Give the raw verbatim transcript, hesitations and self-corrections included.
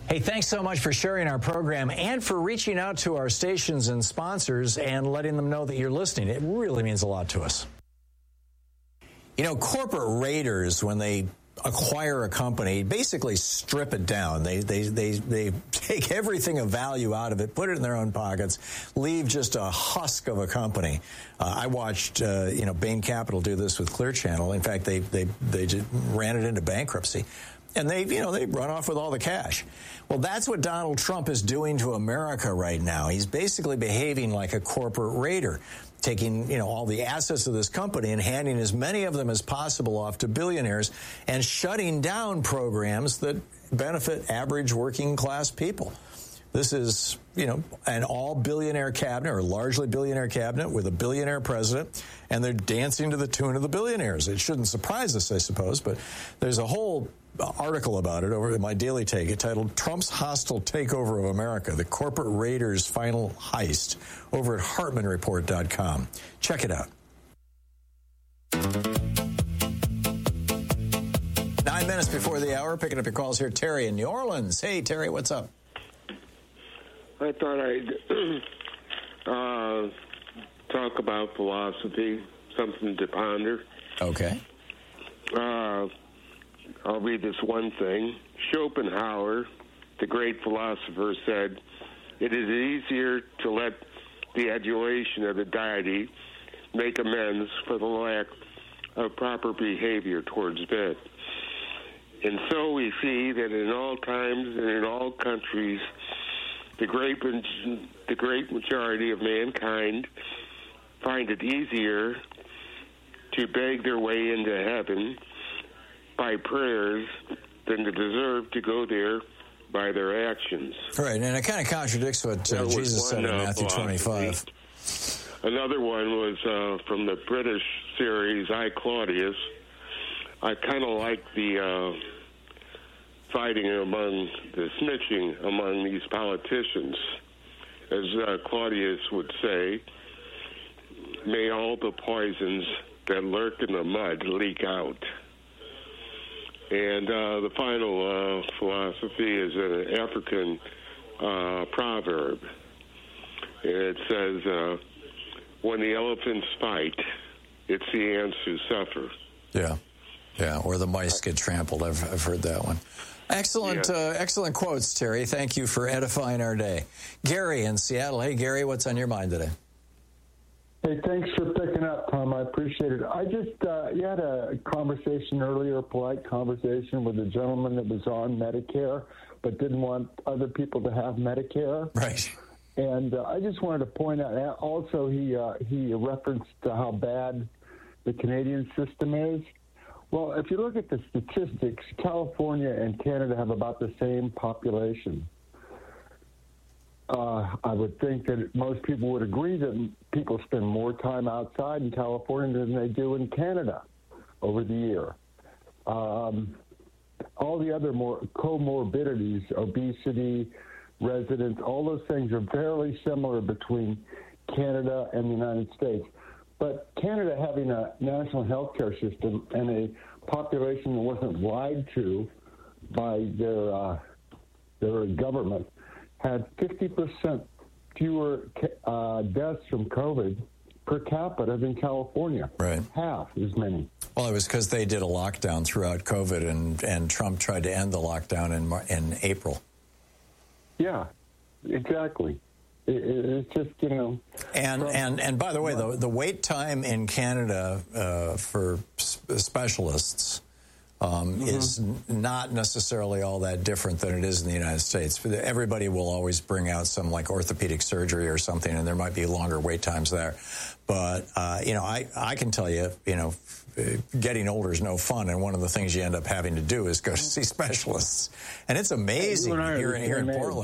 Hey, thanks so much for sharing our program and for reaching out to our stations and sponsors and letting them know that you're listening. It really means a lot to us. You know, corporate raiders, when they acquire a company, basically strip it down. They they they they take everything of value out of it, put it in their own pockets, leave just a husk of a company. Uh, I watched uh, you know Bain Capital do this with Clear Channel. In fact, they they they just ran it into bankruptcy. And they, you know, they run off with all the cash. Well, that's what Donald Trump is doing to America right now. He's basically behaving like a corporate raider, taking, you know, all the assets of this company and handing as many of them as possible off to billionaires and shutting down programs that benefit average working class people. This is, you know, an all billionaire cabinet or largely billionaire cabinet with a billionaire president, and they're dancing to the tune of the billionaires. It shouldn't surprise us, I suppose, but there's a whole article about it over at my Daily Take. It titled Trump's Hostile Takeover of America, the Corporate Raiders' Final Heist, over at Hartman Report dot com. Check it out. Nine minutes before the hour, picking up your calls here. Terry in New Orleans. Hey, Terry, what's up? I thought I'd uh, talk about philosophy, something to ponder. Okay. Uh, I'll read this one thing. Schopenhauer, the great philosopher, said, "It is easier to let the adulation of the deity make amends for the lack of proper behavior towards it." And so we see that in all times and in all countries, the great, the great majority of mankind find it easier to beg their way into heaven by prayers than to deserve to go there by their actions. Right, and it kind of contradicts what uh, Jesus said in uh, Matthew twenty-five. Another one was uh, from the British series, I, Claudius. I kind of like the uh, fighting among, the snitching among these politicians. As uh, Claudius would say, may all the poisons that lurk in the mud leak out. And uh, the final uh, philosophy is an African uh, proverb. And it says, uh, when the elephants fight, it's the ants who suffer. Yeah, yeah, or the mice get trampled. I've, I've heard that one. Excellent, yeah. uh, excellent quotes, Terry. Thank you for edifying our day. Gary in Seattle. Hey, Gary, what's on your mind today? Hey, thanks for picking up, Tom. I appreciate it. I just, uh, you had a conversation earlier, a polite conversation with a gentleman that was on Medicare, but didn't want other people to have Medicare. Right. And uh, I just wanted to point out, also he, uh, he referenced uh, how bad the Canadian system is. Well, if you look at the statistics, California and Canada have about the same population. Uh, I would think that most people would agree that people spend more time outside in California than they do in Canada over the year. Um, all the other more comorbidities, obesity, residents, all those things are fairly similar between Canada and the United States. But Canada having a national health care system and a population that wasn't lied to by their uh, their government had fifty percent fewer uh, deaths from COVID per capita than California. Right. Half as many. Well, it was because they did a lockdown throughout COVID, and, and Trump tried to end the lockdown in in April. Yeah, exactly. It, it, it's just, you know. And, from, and, and by the way, the, the wait time in Canada uh, for sp- specialists Um, mm-hmm. is n- not necessarily all that different than it is in the United States. Everybody will always bring out some like orthopedic surgery or something, and there might be longer wait times there. But, uh, you know, I, I can tell you, you know, getting older is no fun, and one of the things you end up having to do is go to see specialists. And it's amazing here, here in Portland.